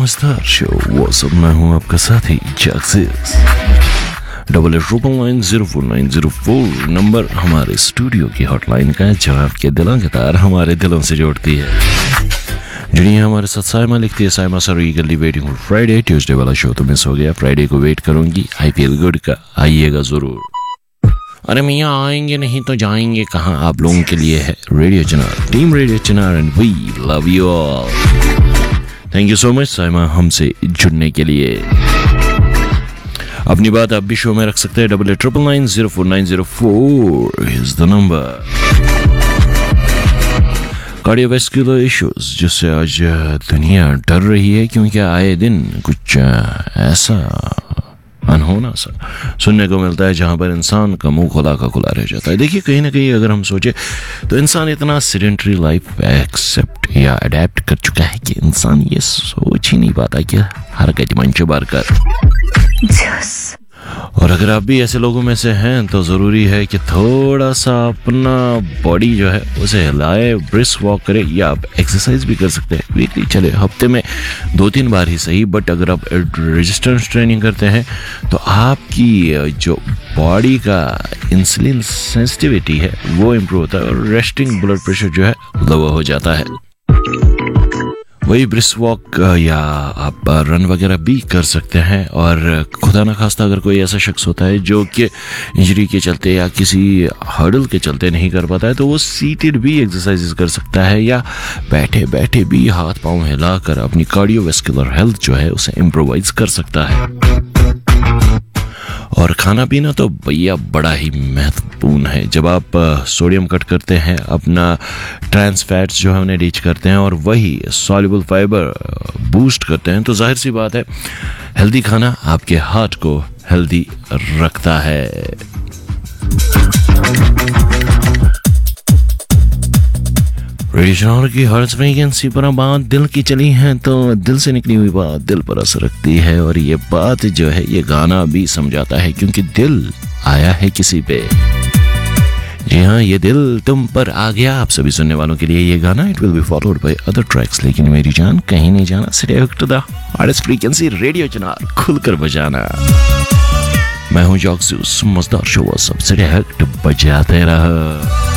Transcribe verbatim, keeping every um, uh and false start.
मजेदार शो वो सब मैं हूँ आपका साथी जैक्सिस। Double eight triple nine zero four nine zero four number हमारे स्टूडियो की हॉटलाइन का है, जो आपके दिलों के तार हमारे दिलों से जोड़ती है। जुड़िए हमारे साथ। साइमा लिखती है, Saima sir ईगरली waiting for Friday. Tuesday वाला शो तो मिस हो गया, फ्राइडे को वेट करूंगी। आई फील गुड का आइएगा जरूर। अरे मियाँ आएंगे नहीं तो जाएंगे कहाँ, आप लोगों के लिए है radio Chinar, team radio Chinar and we love you all. Thank you so much Saima हमसे जुड़ने के लिए। अपनी बात आप भी शो में रख सकते हैं। Double eight triple nine zero four nine zero four is the number. Cardiovascular issues जिससे आज दुनिया डर रही है, क्योंकि आए दिन कुछ ऐसा अनहोना सा सुनने को मिलता है जहां पर इंसान का मुंह खुला का खुला रह जाता है। देखिए कहीं ना कहीं अगर हम सोचे तो इंसान इतना सेडेंटरी लाइफ एक्सेप्ट या अडेप्ट कर चुका है कि इंसान ये सोच ही नहीं पाता कि हरकत मंच बार कर। और अगर आप भी ऐसे लोगों में से हैं तो ज़रूरी है कि थोड़ा सा अपना बॉडी जो है उसे हिलाए, ब्रिस्क वॉक करे, या आप एक्सरसाइज भी कर सकते हैं वीकली, चले हफ्ते में दो तीन बार ही सही। बट अगर आप रेजिस्टेंस ट्रेनिंग करते हैं तो आपकी जो बॉडी का इंसुलिन सेंसिटिविटी है वो इम्प्रूव होता है और रेस्टिंग ब्लड प्रेशर जो है लोअर हो जाता है। वही ब्रिस्क वॉक या आप रन वगैरह भी कर सकते हैं। और खुदा ना खास्ता अगर कोई ऐसा शख्स होता है जो कि इंजरी के चलते या किसी हर्डल के चलते नहीं कर पाता है, तो वो सीटेड भी एक्सरसाइजेस कर सकता है या बैठे बैठे भी हाथ पांव हिलाकर अपनी कार्डियोवैस्कुलर हेल्थ जो है उसे इम्प्रोवाइज कर सकता है। और खाना पीना तो भैया बड़ा ही महत्वपूर्ण है। जब आप सोडियम कट करते हैं, अपना ट्रांस फैट्स जो है उन्हें रीच करते हैं और वही सॉल्युबल फाइबर बूस्ट करते हैं, तो जाहिर सी बात है हेल्दी खाना आपके हार्ट को हेल्दी रखता है। रेडियो की हर फ्रीक्वेंसी पर बात दिल की चली है तो दिल से निकली हुई बात दिल पर असर रखती है। और ये बात जो है ये गाना भी समझाता है, क्योंकि दिल आया है किसी पे। जी हाँ, ये दिल तुम पर आ गया। आप सभी सुनने वालों के लिए ये गाना। It will be followed by other tracks, लेकिन मेरी जान कहीं नहीं जाना। Stay to the hardest frequency radio चिनार, खुलकर बजाना। मैं हूँ जॉक्सूस, मजेदार शो सबसे बजाते रहा।